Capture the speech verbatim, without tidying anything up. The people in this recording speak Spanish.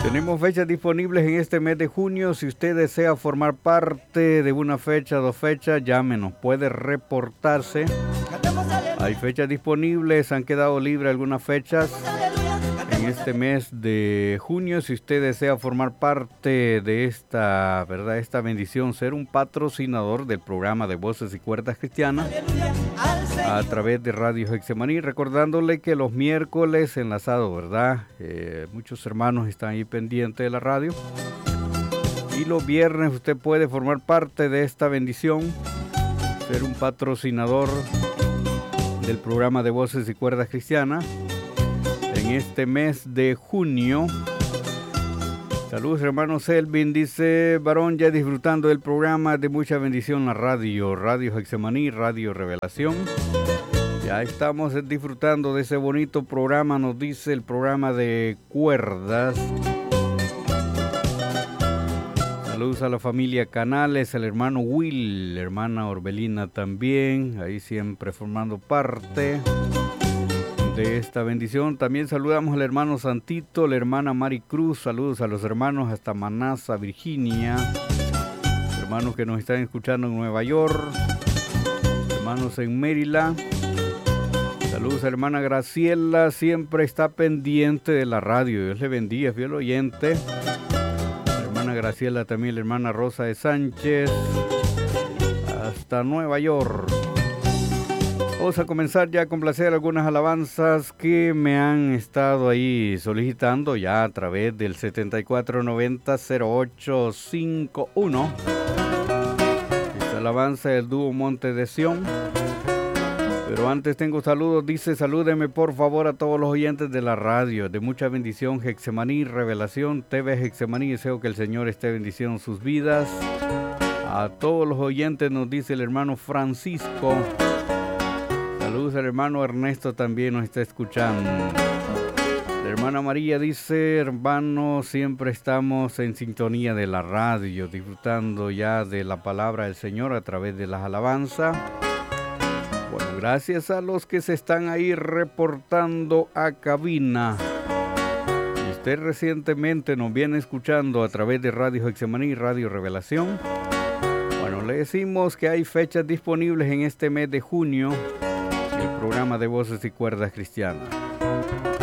Tenemos fechas disponibles en este mes de junio. Si usted desea formar parte de una fecha, dos fechas, llámenos, puede reportarse. Hay fechas disponibles, han quedado libres algunas fechas en este mes de junio. Si usted desea formar parte de esta, ¿verdad? Esta bendición, ser un patrocinador del programa de Voces y Cuerdas Cristianas a través de Radio Getsemaní, recordándole que los miércoles enlazado, ¿verdad? Eh, muchos hermanos están ahí pendientes de la radio. Y los viernes usted puede formar parte de esta bendición, ser un patrocinador del programa de Voces y Cuerdas Cristianas en este mes de junio. Saludos, hermano Selvin, dice varón, ya disfrutando del programa, de mucha bendición la radio, Radio Getsemaní, Radio Revelación. Ya estamos disfrutando de ese bonito programa, nos dice el programa de cuerdas. Saludos a la familia Canales, al hermano Will, la hermana Orbelina también, ahí siempre formando parte de esta bendición. También saludamos al hermano Santito, la hermana Mari Cruz, saludos a los hermanos hasta Manasa, Virginia, hermanos que nos están escuchando en Nueva York, hermanos en Maryland. Saludos a la hermana Graciela, siempre está pendiente de la radio, Dios le bendiga, fiel oyente. Graciela, también la hermana Rosa de Sánchez, hasta Nueva York. Vamos a comenzar ya a complacer algunas alabanzas que me han estado ahí solicitando ya a través del setenta y cuatro noventa cero ocho cincuenta y uno. Esta alabanza del dúo Monte de Sión. Pero antes tengo saludos, dice, salúdeme por favor a todos los oyentes de la radio, de mucha bendición, Getsemaní, Revelación, T V Getsemaní, deseo que el Señor esté bendiciendo sus vidas. A todos los oyentes nos dice el hermano Francisco. Saludos al hermano Ernesto, también nos está escuchando. La hermana María dice, hermano, siempre estamos en sintonía de la radio, disfrutando ya de la palabra del Señor a través de las alabanzas. Bueno, gracias a los que se están ahí reportando a cabina. Si usted recientemente nos viene escuchando a través de Radio Getsemaní y Radio Revelación, bueno, le decimos que hay fechas disponibles en este mes de junio, el programa de Voces y Cuerdas Cristianas.